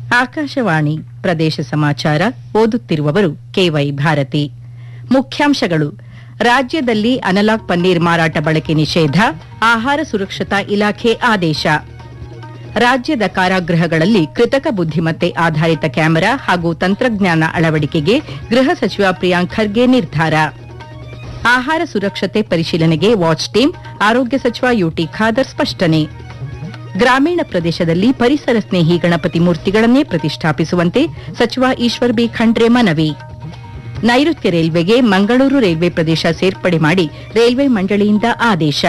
ಆಕಾಶವಾಣಿ ಪ್ರದೇಶ ಸಮಾಚಾರ ಓದುತ್ತಿರುವವರು ಕೆವೈ ಭಾರತಿ. ಮುಖ್ಯಾಂಶಗಳು: ರಾಜ್ಯದಲ್ಲಿ ಅನಲಾಗ್ ಪನ್ನೀರ್ ಮಾರಾಟ ಬಳಕೆ ನಿಷೇಧ, ಆಹಾರ ಸುರಕ್ಷತಾ ಇಲಾಖೆ ಆದೇಶ. ರಾಜ್ಯದ ಕಾರಾಗೃಹಗಳಲ್ಲಿ ಕೃತಕ ಬುದ್ಧಿಮತ್ತೆ ಆಧಾರಿತ ಕ್ಯಾಮೆರಾ ಹಾಗೂ ತಂತ್ರಜ್ಞಾನ ಅಳವಡಿಕೆಗೆ ಗೃಹ ಸಚಿವ ಪ್ರಿಯಾಂಕ್ ಖರ್ಗೆ ನಿರ್ಧಾರ. ಆಹಾರ ಸುರಕ್ಷತೆ ಪರಿಶೀಲನೆಗೆ ವಾಚ್ ಟೀಮ್, ಆರೋಗ್ಯ ಸಚಿವ ಯುಟಿ ಖಾದರ್ ಸ್ಪಷ್ಟನೆ. ಗ್ರಾಮೀಣ ಪ್ರದೇಶದಲ್ಲಿ ಪರಿಸರ ಸ್ನೇಹಿ ಗಣಪತಿ ಮೂರ್ತಿಗಳನ್ನೇ ಪ್ರತಿಷ್ಠಾಪಿಸುವಂತೆ ಸಚಿವ ಈಶ್ವರ್ ಬಿ ಖಂಡ್ರೆ ಮನವಿ. ನೈಋತ್ಯ ರೈಲ್ವೆಗೆ ಮಂಗಳೂರು ರೈಲ್ವೆ ಪ್ರದೇಶ ಸೇರ್ಪಡೆ ಮಾಡಿ ರೈಲ್ವೆ ಮಂಡಳಿಯಿಂದ ಆದೇಶ.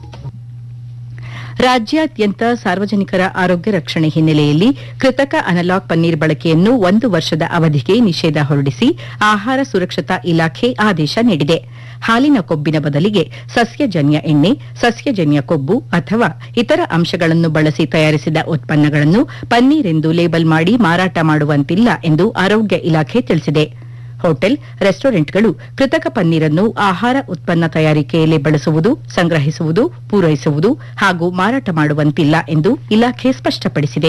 ರಾಜ್ಯಾದ್ಯಂತ ಸಾರ್ವಜನಿಕರ ಆರೋಗ್ಯ ರಕ್ಷಣೆ ಹಿನ್ನೆಲೆಯಲ್ಲಿ ಕೃತಕ ಅನಲಾಗ್ ಪನ್ನೀರ್ ಬಳಕೆಯನ್ನು 1 ವರ್ಷದ ಅವಧಿಗೆ ನಿಷೇಧ ಹೊರಡಿಸಿ ಆಹಾರ ಸುರಕ್ಷತಾ ಇಲಾಖೆ ಆದೇಶ ನೀಡಿದೆ. ಹಾಲಿನ ಕೊಬ್ಬಿನ ಬದಲಿಗೆ ಸಸ್ಯಜನ್ಯ ಎಣ್ಣೆ, ಸಸ್ಯಜನ್ಯ ಕೊಬ್ಬು ಅಥವಾ ಇತರ ಅಂಶಗಳನ್ನು ಬಳಸಿ ತಯಾರಿಸಿದ ಉತ್ಪನ್ನಗಳನ್ನು ಪನ್ನೀರ್ ಎಂದು ಲೇಬಲ್ ಮಾಡಿ ಮಾರಾಟ ಮಾಡುವಂತಿಲ್ಲ ಎಂದು ಆರೋಗ್ಯ ಇಲಾಖೆ ತಿಳಿಸಿದೆ. ಹೋಟೆಲ್, ರೆಸ್ಟೋರೆಂಟ್ಗಳು ಕೃತಕ ಪನ್ನೀರನ್ನು ಆಹಾರ ಉತ್ಪನ್ನ ತಯಾರಿಕೆಯಲ್ಲಿ ಬಳಸುವುದು, ಸಂಗ್ರಹಿಸುವುದು, ಪೂರೈಸುವುದು ಹಾಗೂ ಮಾರಾಟ ಮಾಡುವಂತಿಲ್ಲ ಎಂದು ಇಲಾಖೆ ಸ್ಪಷ್ಟಪಡಿಸಿದೆ.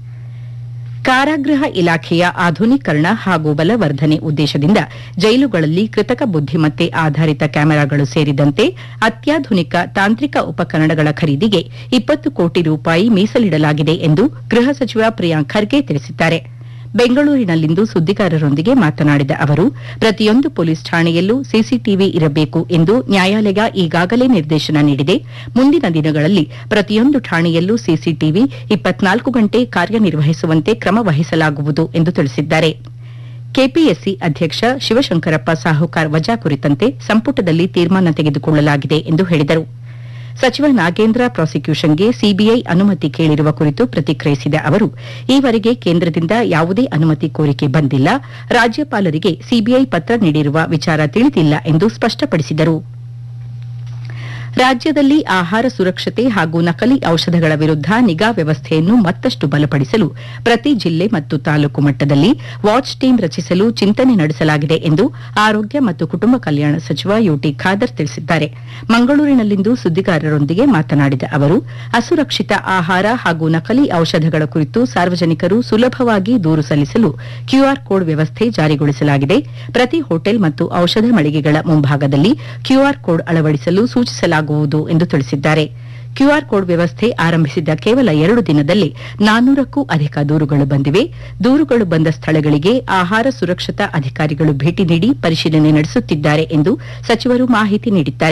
ಕಾರಾಗೃಹ ಇಲಾಖೆಯ ಆಧುನೀಕರಣ ಹಾಗೂ ಬಲವರ್ಧನೆ ಉದ್ದೇಶದಿಂದ ಜೈಲುಗಳಲ್ಲಿ ಕೃತಕ ಬುದ್ಧಿಮತ್ತೆ ಆಧಾರಿತ ಕ್ಯಾಮೆರಾಗಳು ಸೇರಿದಂತೆ ಅತ್ಯಾಧುನಿಕ ತಾಂತ್ರಿಕ ಉಪಕರಣಗಳ ಖರೀದಿಗೆ 20 ಕೋಟಿ ರೂಪಾಯಿ ಮೀಸಲಿಡಲಾಗಿದೆ ಎಂದು ಗೃಹ ಸಚಿವ ಪ್ರಿಯಾಂಕ್ ಖರ್ಗೆ ತಿಳಿಸಿದ್ದಾರೆ. ಬೆಂಗಳೂರಿನಲ್ಲಿಂದು ಸುದ್ದಿಗಾರರೊಂದಿಗೆ ಮಾತನಾಡಿದ ಅವರು, ಪ್ರತಿಯೊಂದು ಪೊಲೀಸ್ ಠಾಣೆಯಲ್ಲೂ ಸಿಸಿಟಿವಿ ಇರಬೇಕು ಎಂದು ನ್ಯಾಯಾಲಯ ಈಗಾಗಲೇ ನಿರ್ದೇಶನ ನೀಡಿದೆ. ಮುಂದಿನ ದಿನಗಳಲ್ಲಿ ಪ್ರತಿಯೊಂದು ಠಾಣೆಯಲ್ಲೂ ಸಿಸಿಟಿವಿ 24 ಗಂಟೆ ಕಾರ್ಯನಿರ್ವಹಿಸುವಂತೆ ಕ್ರಮ ವಹಿಸಲಾಗುವುದು ಎಂದು ತಿಳಿಸಿದ್ದಾರೆ. ಕೆಪಿಎಸ್ಸಿ ಅಧ್ಯಕ್ಷ ಶಿವಶಂಕರಪ್ಪ ಸಾಹುಕಾರ್ ವಜಾ ಕುರಿತಂತೆ ಸಂಪುಟದಲ್ಲಿ ತೀರ್ಮಾನ ತೆಗೆದುಕೊಳ್ಳಲಾಗಿದೆ ಎಂದು ಹೇಳಿದರು. ಸಚಿವ ನಾಗೇಂದ್ರ ಪ್ರಾಸಿಕ್ಯೂಷನ್ಗೆ ಸಿಬಿಐ ಅನುಮತಿ ಕೇಳಿರುವ ಕುರಿತು ಪ್ರತಿಕ್ರಿಯಿಸಿದ ಅವರು, ಈವರೆಗೆ ಕೇಂದ್ರದಿಂದ ಯಾವುದೇ ಅನುಮತಿ ಕೋರಿಕೆ ಬಂದಿಲ್ಲ, ರಾಜ್ಯಪಾಲರಿಗೆ ಸಿಬಿಐ ಪತ್ರ ನೀಡಿರುವ ವಿಚಾರ ತಿಳಿದಿಲ್ಲ ಎಂದು ಸ್ಪಷ್ಟಪಡಿಸಿದರು. ರಾಜ್ಯದಲ್ಲಿ ಆಹಾರ ಸುರಕ್ಷತೆ ಹಾಗೂ ನಕಲಿ ಔಷಧಗಳ ವಿರುದ್ಧ ನಿಗಾ ವ್ಯವಸ್ಥೆಯನ್ನು ಮತ್ತಷ್ಟು ಬಲಪಡಿಸಲು ಪ್ರತಿ ಜಿಲ್ಲೆ ಮತ್ತು ತಾಲೂಕು ಮಟ್ಟದಲ್ಲಿ ವಾಚ್ ಟೀಮ್ ರಚಿಸಲು ಚಿಂತನೆ ನಡೆಸಲಾಗಿದೆ ಎಂದು ಆರೋಗ್ಯ ಮತ್ತು ಕುಟುಂಬ ಕಲ್ಯಾಣ ಸಚಿವ ಯುಟಿ ಖಾದರ್ ತಿಳಿಸಿದ್ದಾರೆ. ಮಂಗಳೂರಿನಲ್ಲಿಂದು ಸುದ್ದಿಗಾರರೊಂದಿಗೆ ಮಾತನಾಡಿದ ಅವರು, ಅಸುರಕ್ಷಿತ ಆಹಾರ ಹಾಗೂ ನಕಲಿ ಔಷಧಗಳ ಕುರಿತು ಸಾರ್ವಜನಿಕರು ಸುಲಭವಾಗಿ ದೂರು ಸಲ್ಲಿಸಲು ಕ್ಯೂಆರ್ ಕೋಡ್ ವ್ಯವಸ್ಥೆ ಜಾರಿಗೊಳಿಸಲಾಗಿದೆ. ಪ್ರತಿ ಹೋಟೆಲ್ ಮತ್ತು ಔಷಧ ಮಳಿಗೆಗಳ ಮುಂಭಾಗದಲ್ಲಿ ಕ್ಯೂಆರ್ ಕೋಡ್ ಅಳವಡಿಸಲು ಸೂಚಿಸಲಾಗುವುದು ಎಂದು ತಿಳಿಸಿದ್ದಾರೆ. ಕ್ಯೂಆರ್ ಕೋಡ್ ವ್ಯವಸ್ಥೆ ಆರಂಭಿಸಿದ ಕೇವಲ 2 ದಿನದಲ್ಲಿ 400ಕ್ಕೂ ಅಧಿಕ ದೂರುಗಳು ಬಂದಿವೆ. ದೂರುಗಳು ಬಂದ ಸ್ಥಳಗಳಿಗೆ ಆಹಾರ ಸುರಕ್ಷತಾ ಅಧಿಕಾರಿಗಳು ಭೇಟಿ ನೀಡಿ ಪರಿಶೀಲನೆ ನಡೆಸುತ್ತಿದ್ದಾರೆ ಎಂದು ಸಚಿವರು ಮಾಹಿತಿ ನೀಡಿದ್ದಾರೆ.